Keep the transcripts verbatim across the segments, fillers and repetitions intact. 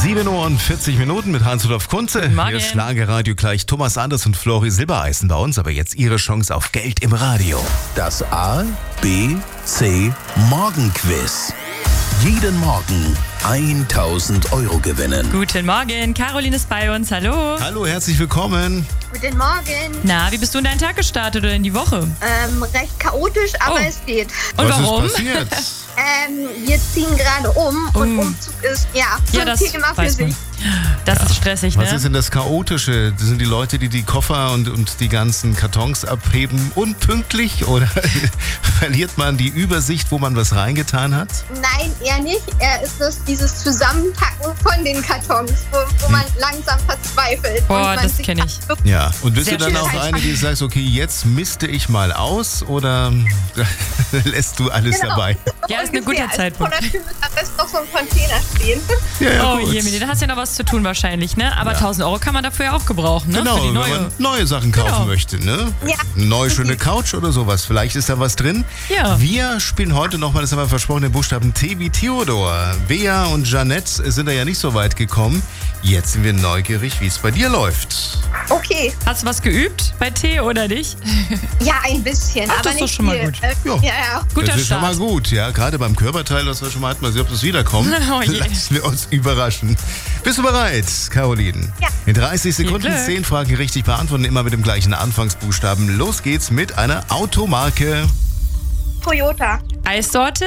sieben Uhr und vierzig Minuten mit Hans-Rudolf Kunze. Hier ist Schlagerradio gleich Thomas Anders und Flori Silbereisen bei uns. Aber jetzt Ihre Chance auf Geld im Radio. Das A, B, C Morgenquiz. Jeden Morgen tausend Euro gewinnen. Guten Morgen, Caroline ist bei uns. Hallo. Hallo, herzlich willkommen. Guten Morgen. Na, wie bist du in deinen Tag gestartet oder in die Woche? Ähm, recht chaotisch, aber Oh. es geht. Und Was warum? ist passiert? Ähm, wir ziehen gerade um und Oh. Umzug ist, ja, Ja, so das viel immer für weiß man. sich. Das ist stressig, Was ne? ist denn das Chaotische? Das sind die Leute, die die Koffer und, und die ganzen Kartons abheben, unpünktlich? Oder verliert man die Übersicht, wo man was reingetan hat? Nein, eher nicht. Er ist es dieses Zusammenpacken von den Kartons, wo, wo man langsam verzweifelt. Boah, und man das sich kenn ich. wirklich- Ja. Und bist Sehr du dann schön. auch eine, die sagt, okay, jetzt misste ich mal aus? Oder lässt du alles Genau. dabei? Ja, ist ein Ungefähr. guter Zeitpunkt. Also vor der Tür muss am besten noch so ein Container stehen. Ja, ja, Oh gut. je, da hast du ja noch was zu tun wahrscheinlich, ne? Aber Ja. tausend Euro kann man dafür ja auch gebrauchen, ne? Genau, Für die wenn neue. man neue Sachen kaufen Genau. möchte, ne? Ja. Eine neue schöne Couch oder sowas. Vielleicht ist da was drin. Ja. Wir spielen heute nochmal, das haben wir versprochen, den Buchstaben T wie Theodor. Bea und Jeanette sind da ja nicht so weit gekommen. Jetzt sind wir neugierig, wie es bei dir läuft. Okay, Hast du was geübt bei T oder nicht? ja, ein bisschen, Ach, aber das ist nicht doch schon mal viel. gut. Äh, Ja. ja, ja. Guter das ist schon mal Start. gut, ja. Gerade beim Körperteil, das wir schon mal hatten, mal sehen, ob das wiederkommt. Oh je. Lassen wir uns überraschen. Bist du bereit, Caroline? Ja. In dreißig Sekunden Glück. zehn Fragen richtig beantworten, immer mit dem gleichen Anfangsbuchstaben. Los geht's mit einer Automarke. Toyota, Eissorte?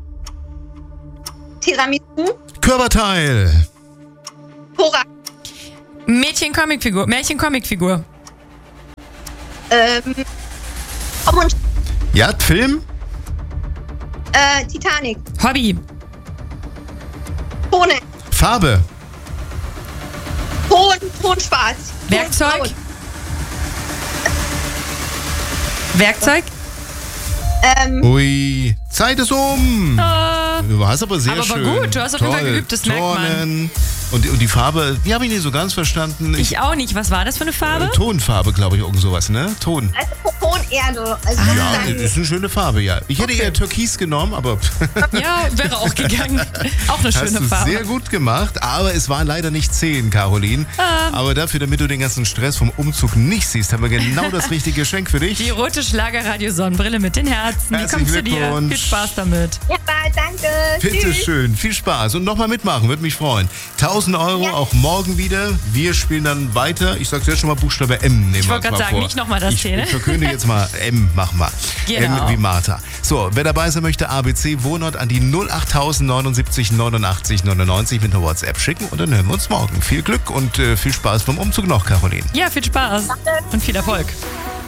Tiramisu, Körperteil. Cora, Mädchen-Comicfigur. Märchen-Comicfigur. ähm, Tom und Ja, Film. äh, Titanic, Hobby. Tone, Farbe. Ton, Ton schwarz. Werkzeug? Ton braun. Werkzeug? Ähm, Ui, Zeit ist um. Äh, Du hast aber sehr Aber war schön. gut, du hast auf jeden Fall Toll. geübt, das merkt man. Turnen. Und, die- und die Farbe, die habe ich nicht so ganz verstanden. ich auch nicht. Was war das für eine Farbe? Äh, Tonfarbe, glaube ich, irgend sowas, ne? Ton. also Tonerde. Also Ah. Ja, sozusagen- ist eine schöne Farbe, ja. Ich hätte eher Türkis genommen, aber Ja, wäre auch gegangen. Auch eine hast schöne du Farbe. sehr gut gemacht. Aber es waren leider nicht zehn, Caroline. Ah. Aber dafür, damit du den ganzen Stress vom Umzug nicht siehst, haben wir genau das richtige Geschenk für dich. Die rote Schlagerradio-Sonnenbrille mit den Herzen. Die Herzlichen kommt zu dir. Glückwunsch. Viel Spaß damit. Ja, danke. Bitte Tschüss. schön, viel Spaß und nochmal mitmachen, würde mich freuen. tausend Euro, Ja. auch morgen wieder. Wir spielen dann weiter. Ich sag's jetzt schon mal, Buchstabe M nehmen Ich wir wollte uns gerade mal sagen, vor. nicht noch mal das ich, T, ne? Ich verkünde jetzt mal M, mach mal. Genau. M wie Martha. So, wer dabei sein möchte, A B C Wohnort an die null acht neunundsiebzig neunundachtzig neunundneunzig mit einer WhatsApp schicken und dann hören wir uns morgen. Viel Glück und äh, viel Spaß beim Umzug noch, Caroline. Ja, viel Spaß und viel Erfolg.